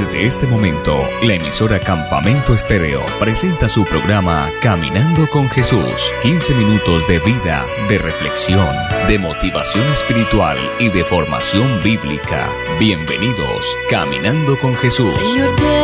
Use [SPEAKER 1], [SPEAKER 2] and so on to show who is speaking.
[SPEAKER 1] Desde este momento, la emisora Campamento Estéreo presenta su programa Caminando con Jesús. 15 minutos de vida, de reflexión, de motivación espiritual y de formación bíblica. Bienvenidos, Caminando con Jesús.
[SPEAKER 2] Señor,